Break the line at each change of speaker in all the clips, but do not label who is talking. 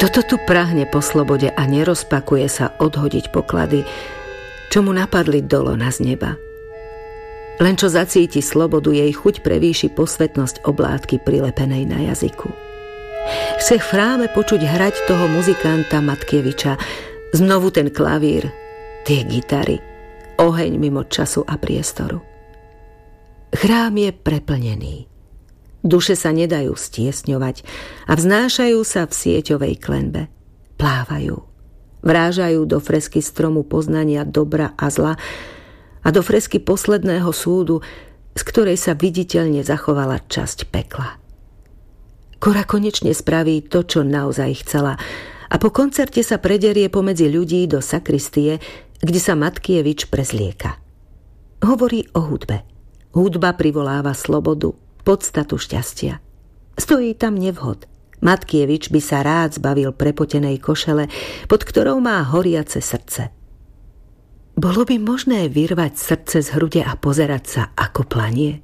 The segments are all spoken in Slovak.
Toto tu prahne po slobode a nerozpakuje sa odhodiť poklady, čo mu napadli dolona z neba. Len čo zacíti slobodu, jej chuť prevýši posvetnosť oblátky prilepenej na jazyku. Chce v chráme počuť hrať toho muzikanta Matkieviča, znovu ten klavír, tie gitary, oheň mimo času a priestoru. Chrám je preplnený. Duše sa nedajú stiesňovať a vznášajú sa v sieťovej klenbe. Plávajú. Vrážajú do fresky stromu poznania dobra a zla a do fresky posledného súdu, z ktorej sa viditeľne zachovala časť pekla. Kora konečne spraví to, čo naozaj chcela, a po koncerte sa prederie pomedzi ľudí do sakristie, kde sa Matkievič prezlieka. Hovorí o hudbe. Hudba privoláva slobodu, podstatu šťastia. Stojí tam nevhod. Matkievič by sa rád zbavil prepotenej košele, pod ktorou má horiace srdce. Bolo by možné vyrvať srdce z hrude a pozerať sa, ako planie?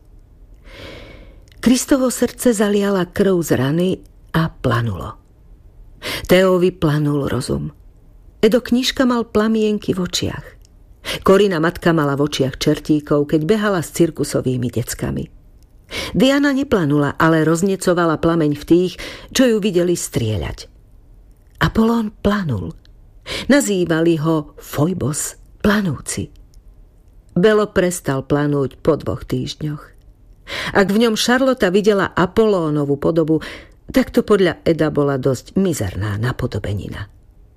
Kristovo srdce zaliala krv z rany a planulo. Teovi planul rozum. Edo Knižka mal plamienky v očiach. Korina matka mala v očiach čertíkov, keď behala s cirkusovými deckami. Diana neplanula, ale roznecovala plameň v tých, čo ju videli strieľať. Apolón planul. Nazývali ho Fojbos, planúci. Belo prestal planúť po 2 týždňoch. Ak v ňom Šarlota videla Apolónovu podobu, tak to podľa Eda bola dosť mizerná napodobenina.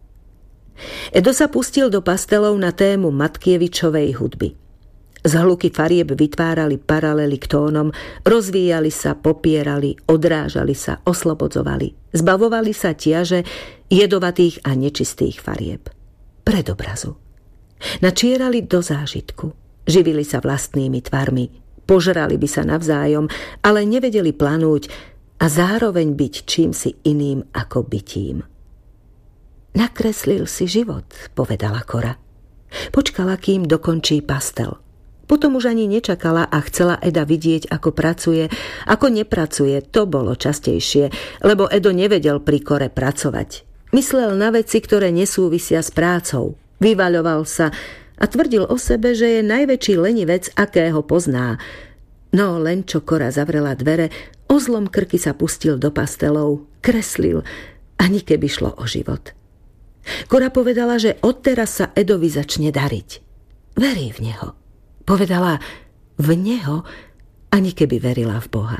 Edo sa pustil do pastelov na tému Matkievičovej hudby. Zhluky farieb vytvárali paralely k tónom, rozvíjali sa, popierali, odrážali sa, oslobodzovali, zbavovali sa ťaže jedovatých a nečistých farieb. Pred obrazu. Načierali do zážitku, živili sa vlastnými tvarmi, požrali by sa navzájom, ale nevedeli planúť a zároveň byť čímsi iným ako bytím. Nakreslil si život, povedala Kora. Počkala, kým dokončí pastel. Potom už ani nečakala a chcela Eda vidieť, ako pracuje. Ako nepracuje, to bolo častejšie, lebo Edo nevedel pri Kore pracovať. Myslel na veci, ktoré nesúvisia s prácou. Vyvaľoval sa a tvrdil o sebe, že je najväčší lenivec, akého pozná. No len čo Kora zavrela dvere, ozlom krky sa pustil do pastelov, kreslil, ani keby šlo o život. Kora povedala, že odteraz sa Edovi začne dariť. Verí v neho. Povedala v neho, ani keby verila v Boha.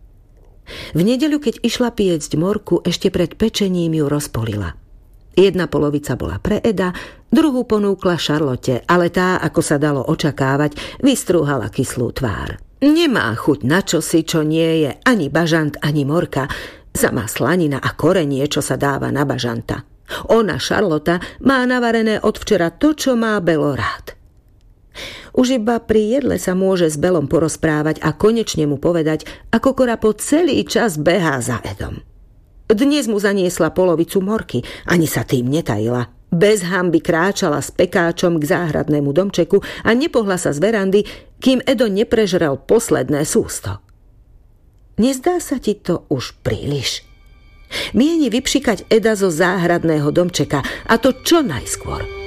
V nedeľu, keď išla piecť morku, ešte pred pečením ju rozpolila. Jedna polovica bola pre Eda, druhú ponúkla Šarlote, ale tá, ako sa dalo očakávať, vystrúhala kyslú tvár. Nemá chuť na čosi, čo nie je ani bažant, ani morka. Samá slanina a korenie, čo sa dáva na bažanta. Ona, Šarlota, má navarené od včera to, čo má Belo rád. Už iba pri jedle sa môže s Belom porozprávať a konečne mu povedať, ako Kora po celý čas behá za Edom. Dnes mu zaniesla polovicu morky, ani sa tým netajila. Bez hanby kráčala s pekáčom k záhradnému domčeku a nepohla sa z verandy, kým Edo neprežrel posledné sústo. Nezdá sa ti to už príliš? Mieni vypšikať Eda zo záhradného domčeka, a to čo najskôr.